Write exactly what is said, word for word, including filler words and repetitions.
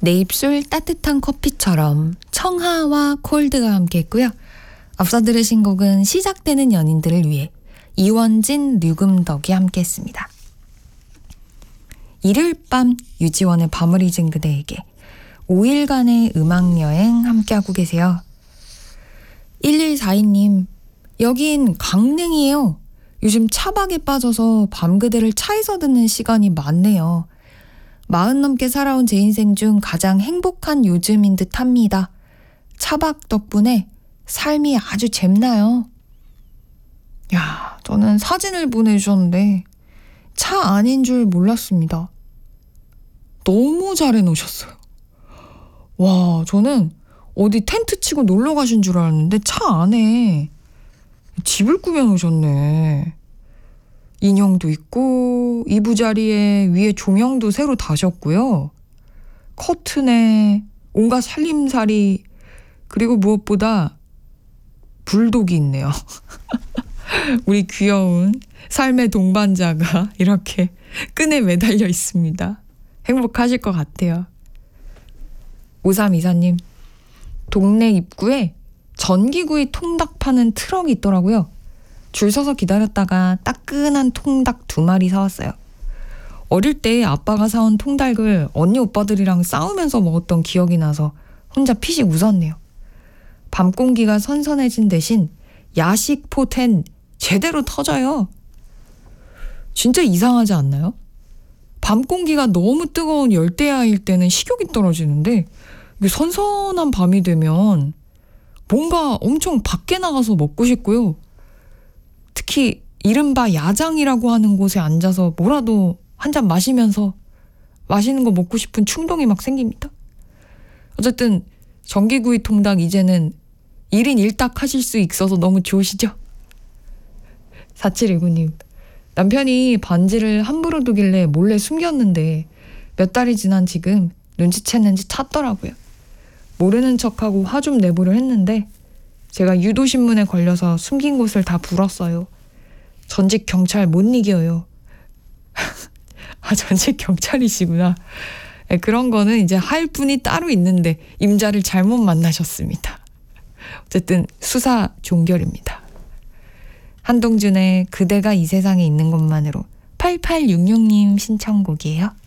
내 입술 따뜻한 커피처럼 청하와 콜드가 함께했고요. 앞서 들으신 곡은 시작되는 연인들을 위해 이원진, 류금덕이 함께했습니다. 일요일 밤 유지원의 밤을 잊은 그대에게 오 일간의 음악여행 함께하고 계세요. 일일사이 님, 여긴 강릉이에요. 요즘 차박에 빠져서 밤그대를 차에서 듣는 시간이 많네요. 마흔 넘게 살아온 제 인생 중 가장 행복한 요즘인 듯 합니다. 차박 덕분에 삶이 아주 잼나요. 야, 저는 사진을 보내주셨는데 차 안인 줄 몰랐습니다. 너무 잘 해놓으셨어요. 와, 저는 어디 텐트 치고 놀러 가신 줄 알았는데 차 안에 집을 꾸며놓으셨네. 인형도 있고 이부자리에 위에 조명도 새로 다셨고요. 커튼에 온갖 살림살이, 그리고 무엇보다 불독이 있네요. 우리 귀여운 삶의 동반자가 이렇게 끈에 매달려 있습니다. 행복하실 것 같아요. 오삼이사 님, 동네 입구에 전기구이 통닭 파는 트럭이 있더라고요. 줄 서서 기다렸다가 따끈한 통닭 두 마리 사왔어요. 어릴 때 아빠가 사온 통닭을 언니 오빠들이랑 싸우면서 먹었던 기억이 나서 혼자 피식 웃었네요. 밤 공기가 선선해진 대신 야식 포텐 제대로 터져요. 진짜 이상하지 않나요? 밤 공기가 너무 뜨거운 열대야일 때는 식욕이 떨어지는데 이게 선선한 밤이 되면 뭔가 엄청 밖에 나가서 먹고 싶고요. 특히 이른바 야장이라고 하는 곳에 앉아서 뭐라도 한 잔 마시면서 맛있는 거 먹고 싶은 충동이 막 생깁니다. 어쨌든 전기구이 통닭 이제는 일 인 일 닭 하실 수 있어서 너무 좋으시죠? 사칠일구 님, 남편이 반지를 함부로 두길래 몰래 숨겼는데 몇 달이 지난 지금 눈치챘는지 찾더라고요. 모르는 척하고 화 좀 내보려 했는데 제가 유도신문에 걸려서 숨긴 곳을 다 불었어요. 전직 경찰 못 이겨요. 아, 전직 경찰이시구나. 네, 그런 거는 이제 할 분이 따로 있는데 임자를 잘못 만나셨습니다. 어쨌든 수사 종결입니다. 한동준의 그대가 이 세상에 있는 것만으로 팔팔육육 님 신청곡이에요.